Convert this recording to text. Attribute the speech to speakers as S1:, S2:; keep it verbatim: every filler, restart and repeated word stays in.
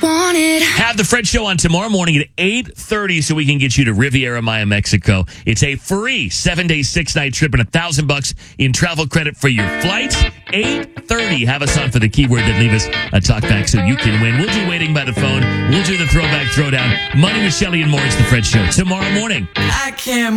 S1: want it.
S2: Have the Fred Show on tomorrow morning at eight thirty so we can get you to Riviera Maya, Mexico. It's a free seven-day, six-night trip and a thousand bucks in travel credit for your flights. eight thirty. Have us on for the keyword that leave us a talkback so you can win. We'll do waiting by the phone. We'll do the throwback throwdown. Money with Shelley and more. It's the Fred Show tomorrow morning.
S3: I can't